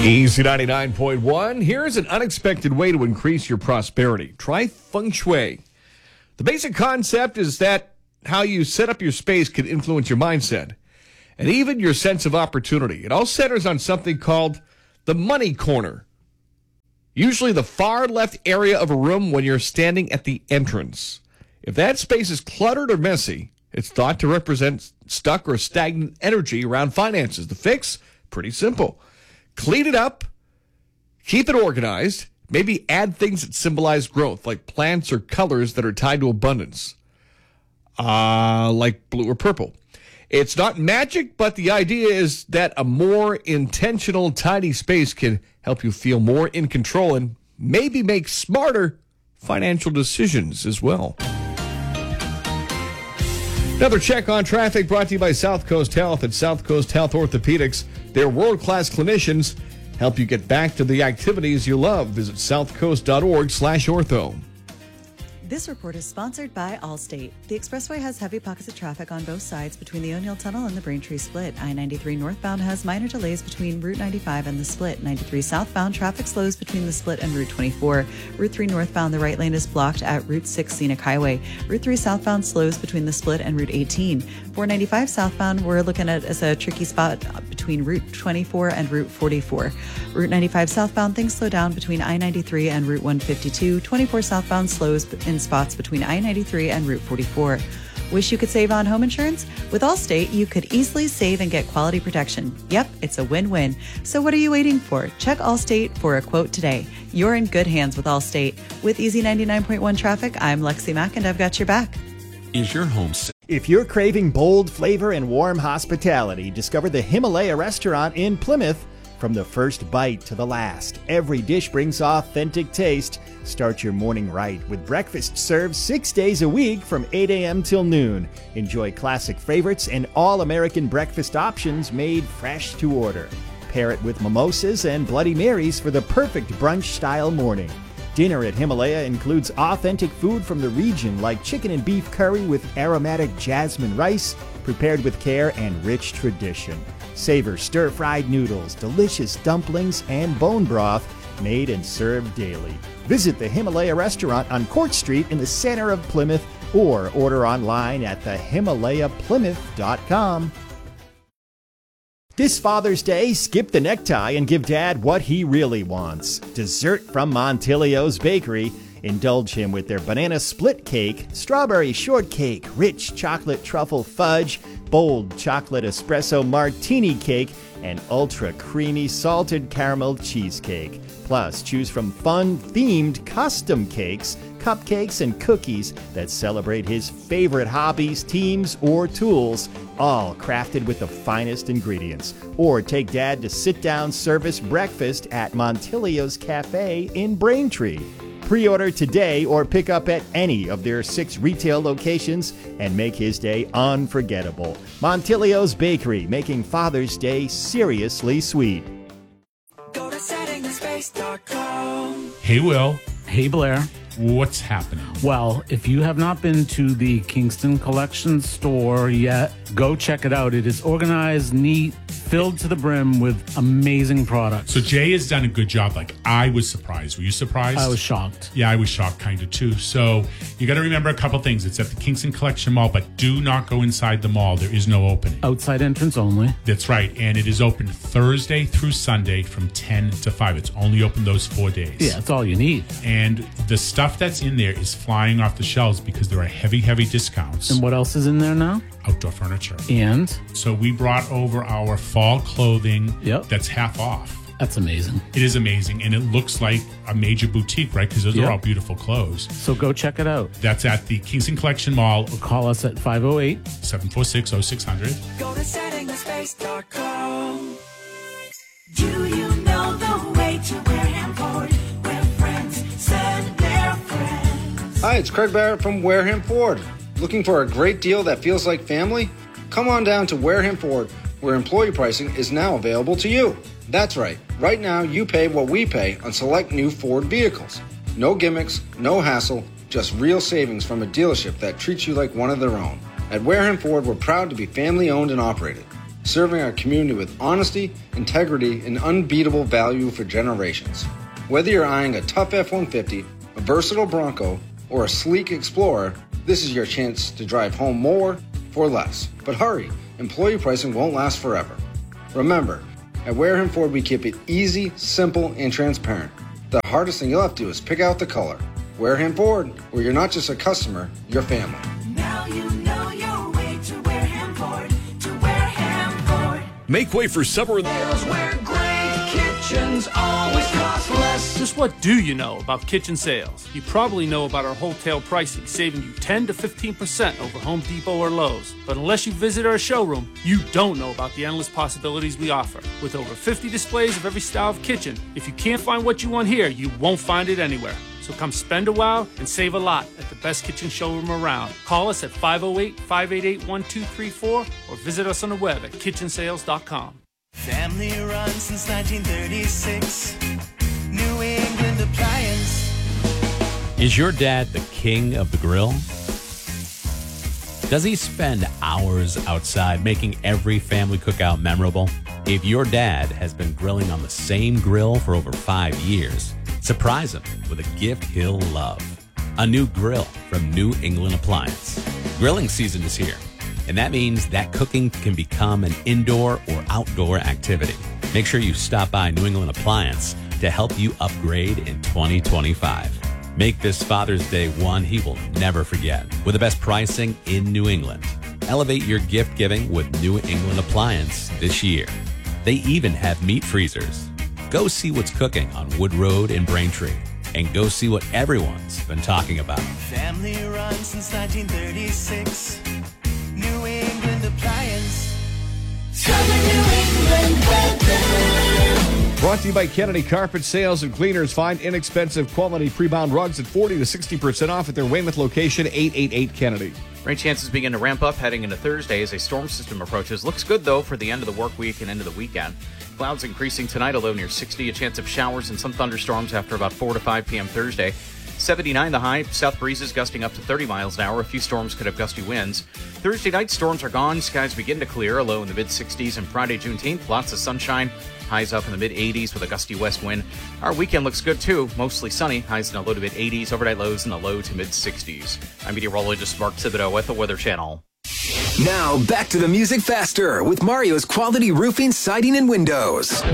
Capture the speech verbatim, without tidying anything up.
Easy ninety-nine point one. Here's an unexpected way to increase your prosperity. Try feng shui. The basic concept is that how you set up your space can influence your mindset and even your sense of opportunity. It all centers on something called the money corner. Usually the far left area of a room when you're standing at the entrance. If that space is cluttered or messy, it's thought to represent stuck or stagnant energy around finances. The fix? Pretty simple. Clean it up, keep it organized, maybe add things that symbolize growth, like plants or colors that are tied to abundance, uh, like blue or purple. It's not magic, but the idea is that a more intentional, tidy space can help you feel more in control and maybe make smarter financial decisions as well. Another check on traffic brought to you by South Coast Health and South Coast Health Orthopedics. Their world-class clinicians help you get back to the activities you love. Visit southcoast.org slash ortho. This report is sponsored by Allstate. The expressway has heavy pockets of traffic on both sides between the O'Neill Tunnel and the Braintree Split. I ninety-three northbound has minor delays between Route ninety-five and the Split. ninety-three southbound traffic slows between the Split and Route twenty-four. Route three northbound, the right lane is blocked at Route six Scenic Highway. Route three southbound slows between the Split and Route eighteen. four ninety-five southbound, we're looking at as a tricky spot between Route twenty-four and Route forty-four. Route ninety-five southbound, things slow down between I ninety-three and Route one fifty-two. twenty-four southbound slows in spots between I ninety-three and Route forty-four. Wish you could save on home insurance? With Allstate, you could easily save and get quality protection. Yep, it's a win-win. So what are you waiting for? Check Allstate for a quote today. You're in good hands with Allstate. With Easy ninety-nine point one traffic, I'm Lexi Mack, and I've got your back. Is your home safe? If you're craving bold flavor and warm hospitality, discover the Himalaya Restaurant in Plymouth. From the first bite to the last, every dish brings authentic taste. Start your morning right with breakfast served six days a week from eight a.m. till noon. Enjoy classic favorites and all-American breakfast options made fresh to order. Pair it with mimosas and Bloody Marys for the perfect brunch-style morning. Dinner at Himalaya includes authentic food from the region like chicken and beef curry with aromatic jasmine rice, prepared with care and rich tradition. Savor stir-fried noodles, delicious dumplings, and bone broth made and served daily. Visit the Himalaya Restaurant on Court Street in the center of Plymouth or order online at the himalaya plymouth dot com. This Father's Day, skip the necktie and give Dad what he really wants. Dessert from Montilio's Bakery. Indulge him with their banana split cake, strawberry shortcake, rich chocolate truffle fudge, bold chocolate espresso martini cake, and ultra creamy salted caramel cheesecake. Plus, choose from fun-themed custom cakes, cupcakes, and cookies that celebrate his favorite hobbies, teams, or tools, all crafted with the finest ingredients. Or take Dad to sit-down service breakfast at Montilio's Cafe in Braintree. Pre-order today or pick up at any of their six retail locations and make his day unforgettable. Montilio's Bakery, making Father's Day seriously sweet. Go to setting the space dot com. Hey, Will. Hey, Blair. What's happening? Well, if you have not been to the Kingston Collection store yet, go check it out. It is organized, neat, filled to the brim with amazing products. So Jay has done a good job. Like, I was surprised. Were you surprised? I was shocked. Yeah, I was shocked kind of too. So you got to remember a couple things. It's at the Kingston Collection Mall, but do not go inside the mall. There is no opening. Outside entrance only. That's right. And it is open Thursday through Sunday from ten to five. It's only open those four days. Yeah, that's all you need. And the stuff that's in there is flying off the shelves because there are heavy, heavy discounts. And what else is in there now? Outdoor furniture. And? So we brought over our fall clothing Yep. that's half off. That's amazing. It is amazing, and it looks like a major boutique, right? Because those Yep. are all beautiful clothes. So go check it out. That's at the Kingston Collection Mall. Or call us at five oh eight, seven four six, oh six hundred. Go to setting the space dot com. Do you know the way to Wareham Ford, where friends send their friends? Hi, it's Craig Barrett from Wareham Ford. Looking for a great deal that feels like family? Come on down to Wareham Ford, where employee pricing is now available to you. That's right. Right now, you pay what we pay on select new Ford vehicles. No gimmicks, no hassle, just real savings from a dealership that treats you like one of their own. At Wareham Ford, we're proud to be family-owned and operated. serving our community with honesty, integrity, and unbeatable value for generations. Whether you're eyeing a tough F one fifty, a versatile Bronco, or a sleek Explorer, this is your chance to drive home more for less. But hurry, employee pricing won't last forever. Remember, at Wareham Ford, we keep it easy, simple, and transparent. The hardest thing you'll have to do is pick out the color. Wareham Ford, where you're not just a customer, you're family. Now you know your way to Wareham Ford, to Wareham Ford. Make way for supper. Sales where great kitchens always cost less. Just what do you know about kitchen sales? You probably know about our wholesale pricing, saving you ten to fifteen percent over Home Depot or Lowe's. But unless you visit our showroom, you don't know about the endless possibilities we offer. With over fifty displays of every style of kitchen, if you can't find what you want here, you won't find it anywhere. So come spend a while and save a lot at the best kitchen showroom around. Call us at five oh eight, five eight eight, one two three four or visit us on the web at kitchen sales dot com. Family run since nineteen thirty-six. New England Appliance. Is your dad the king of the grill? Does he spend hours outside making every family cookout memorable? If your dad has been grilling on the same grill for over five years, surprise him with a gift he'll love. A new grill from New England Appliance. Grilling season is here, and that means that cooking can become an indoor or outdoor activity. Make sure you stop by New England Appliance to help you upgrade in twenty twenty-five. Make this Father's Day one he will never forget with the best pricing in New England. Elevate your gift giving with New England Appliance this year. They even have meat freezers. Go see what's cooking on Wood Road in Braintree, and go see what everyone's been talking about. Family run since nineteen thirty-six. New England Appliance. Southern New England weather. Brought to you by Kennedy Carpet Sales and Cleaners. Find inexpensive quality pre-bound rugs at forty to sixty percent off at their Weymouth location, eight eighty-eight Kennedy. Rain chances begin to ramp up heading into Thursday as a storm system approaches. Looks good, though, for the end of the work week and into the weekend. Clouds increasing tonight, a low near sixty. A chance of showers and some thunderstorms after about four to five p.m. Thursday. seventy-nine the high. South breezes gusting up to thirty miles an hour. A few storms could have gusty winds. Thursday night, storms are gone. Skies begin to clear. A low in the mid-sixties. And Friday, Juneteenth, lots of sunshine. Highs up in the mid-eighties with a gusty west wind. Our weekend looks good, too. Mostly sunny. Highs in the low to mid-eighties. Overnight lows in the low to mid-sixties. I'm meteorologist Mark Thibodeau at the Weather Channel. Now, back to the music faster with Mario's Quality Roofing, Siding, and Windows.